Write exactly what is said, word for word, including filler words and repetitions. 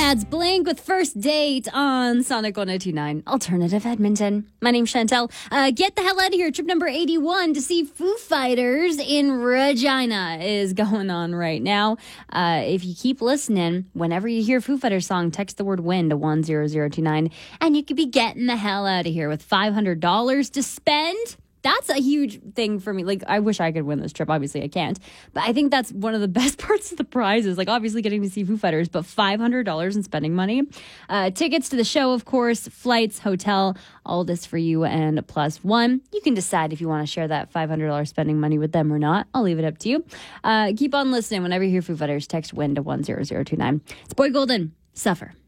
That's Blink with First Date on Sonic one oh two point nine Alternative Edmonton. My name's Chantel. Uh, get the hell out of here. Trip number eighty-one to see Foo Fighters in Regina is going on right now. Uh, if you keep listening, whenever you hear Foo Fighters song, text the word WIN to one zero zero two nine and you could be getting the hell out of here with five hundred dollars to spend. That's a huge thing for me. Like, I wish I could win this trip. Obviously, I can't. But I think that's one of the best parts of the prizes. Like, obviously, getting to see Foo Fighters, but five hundred dollars in spending money. Uh, tickets to the show, of course, flights, hotel, all this for you and plus one. You can decide if you want to share that five hundred dollars spending money with them or not. I'll leave it up to you. Uh, keep on listening. Whenever you hear Foo Fighters, text WIN to one zero zero two nine. It's Boy Golden. Suffer.